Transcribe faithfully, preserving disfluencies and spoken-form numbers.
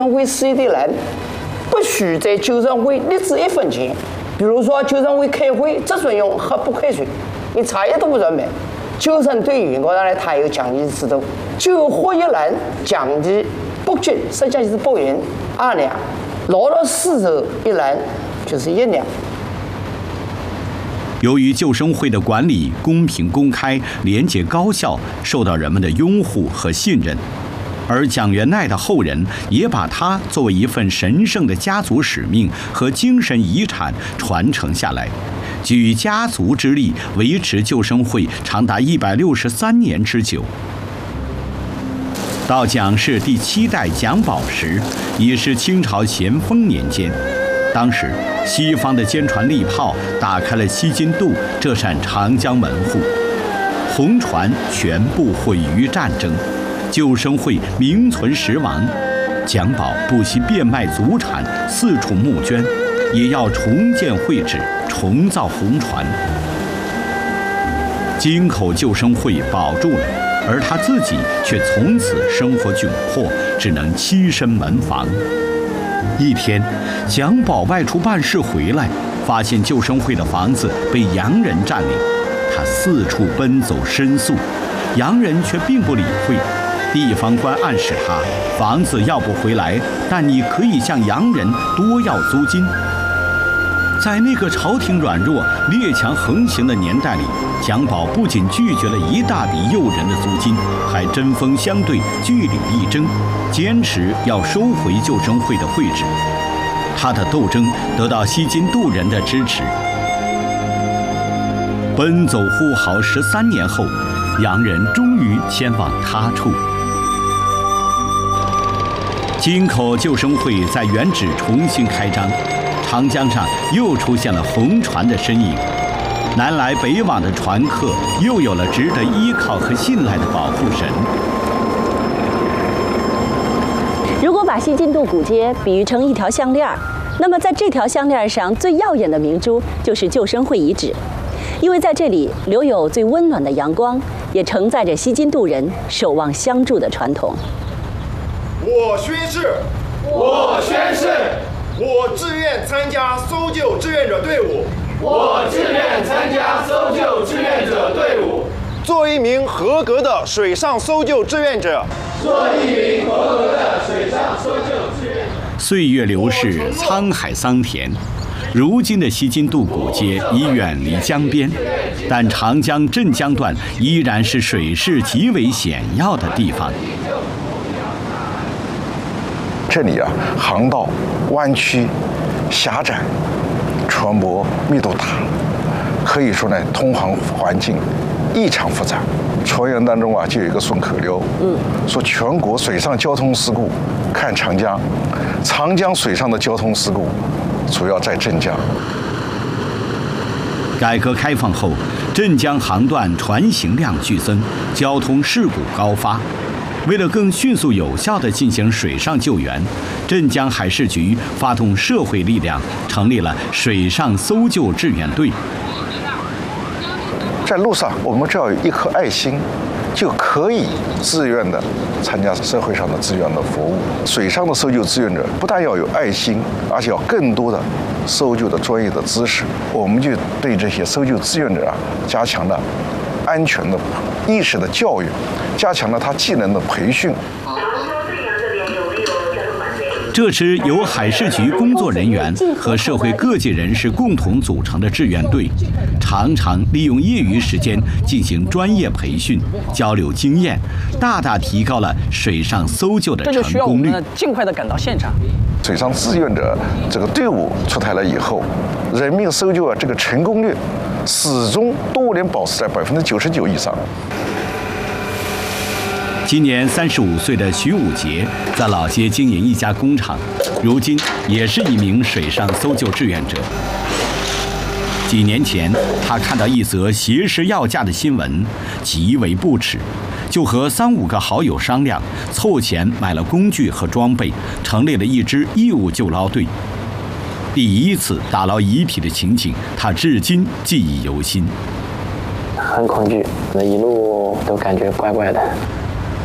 会事业的人不许在救生会立支一分钱。比如说，救生会开会只准用喝不亏水，你茶叶都不准买。救生队员工上来，他有奖励制度，救活一人奖励不均，实际上就是不匀二两，捞了四手一人就是一两。 由于救生会的管理公平公开、廉洁高效，受到人们的拥护和信任。而蒋元鼐的后人也把它作为一份神圣的家族使命和精神遗产传承下来，举家族之力维持救生会长达一百六十三年之久。到蒋氏第七代蒋宝时，已是清朝咸丰年间。当时，西方的坚船利炮打开了西津渡这扇长江门户，红船全部毁于战争。救生会名存实亡，蒋宝不惜变卖祖产，四处募捐，也要重建会址，重造红船。京口救生会保住了，而他自己却从此生活窘迫，只能栖身门房。一天，蒋宝外出办事回来，发现救生会的房子被洋人占领，他四处奔走申诉，洋人却并不理会。地方官暗示他，房子要不回来，但你可以向洋人多要租金。在那个朝廷软弱、列强横行的年代里，蒋宝不仅拒绝了一大笔诱人的租金，还针锋相对、据理力争，坚持要收回救生会的会址。他的斗争得到西津渡人的支持。奔走呼号十三年后，洋人终于迁往他处。京口救生会在原址重新开张，长江上又出现了红船的身影，南来北往的船客又有了值得依靠和信赖的保护神。 如果把西津渡古街比喻成一条项链，那么在这条项链上最耀眼的明珠就是救生会遗址，因为在这里留有最温暖的阳光，也承载着西津渡人守望相助的传统。 我宣誓， 我宣誓， 我自愿参加搜救志愿者队伍， 我自愿参加搜救志愿者队伍， 做一名合格的水上搜救志愿者， 做一名合格的水上搜救志愿者。 岁月流逝，沧海桑田。如今的西津渡古街已远离江边，但长江镇江段依然是水势极为险要的地方。 这里啊，航道弯曲、狭窄，船舶密度大，可以说呢，通航环境异常复杂。船员当中啊，就有一个顺口溜，嗯，说全国水上交通事故看长江，长江水上的交通事故主要在镇江。 改革开放后，镇江航段船行量剧增，交通事故高发。为了更迅速有效地进行水上救援，镇江海事局发动社会力量，成立了水上搜救志愿队。 在路上，我们只要有一颗爱心，就可以自愿地参加社会上的志愿的服务。水上的搜救志愿者不但要有爱心，而且要更多的搜救的专业的知识。我们就对这些搜救志愿者啊，加强了安全的意识的教育，加强了他技能的培训。 这支由海事局工作人员和社会各界人士共同组成的志愿队，常常利用业余时间进行专业培训，交流经验，大大提高了水上搜救的成功率。 这就需要我们尽快的赶到现场。 水上志愿者这个队伍出台了以后，人命搜救啊这个成功率始终多年保持在百分之九十九以上。 今年三十五岁的徐武杰在老街经营一家工厂，如今也是一名水上搜救志愿者。几年前，他看到一则挟持要价的新闻，极为不耻，就和三五个好友商量，凑钱买了工具和装备，成立了一支义务救捞队。第一次打捞遗体的情景，他至今记忆犹新。 很恐惧，一路都感觉怪怪的。